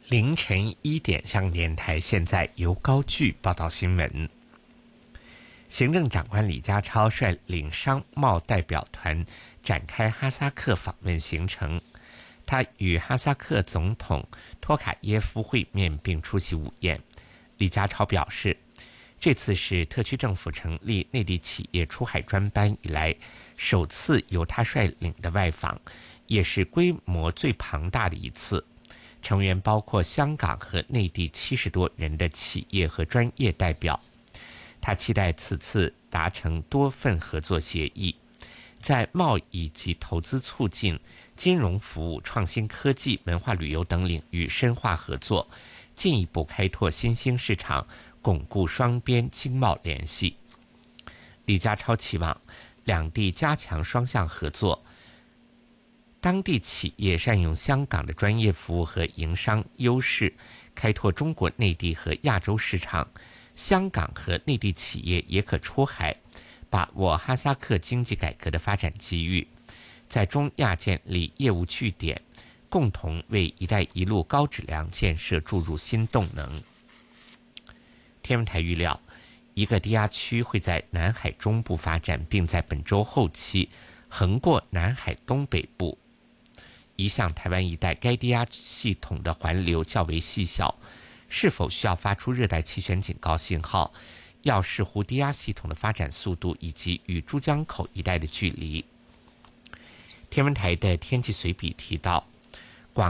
凌晨1点，香港电台现在由高炬报道新闻。行政长官李家超率领商贸代表团展开哈萨克访问行程，他与哈萨克总统托卡耶夫会面并出席午宴。李家超表示，这次是特区政府成立内地企业出海专班以来首次由他率领的外访，也是规模最庞大的一次。成员包括香港和内地70多人的企业和专业代表。他期待此次达成多份合作协议，在贸易及投资促进、金融服务、创新科技、文化旅游等领域深化合作，进一步开拓新兴市场，巩固双边经贸联系。李家超期望两地加强双向合作，当地企业善用香港的专业服务和营商优势，开拓中国内地和亚洲市场。香港和内地企业也可出海，把握哈萨克经济改革的发展机遇，在中亚建立业务据点，共同为“一带一路”高质量建设注入新动能。天文台预料，一个低压区会在南海中部发展，并在本周后期横过南海东北部。移向台湾一带，该低压系统的环流较为细小，是否需要发出热带气旋警告信号，要视乎低压系统的发展速度以及与珠江口一带的距离。天文台的天气随笔提到，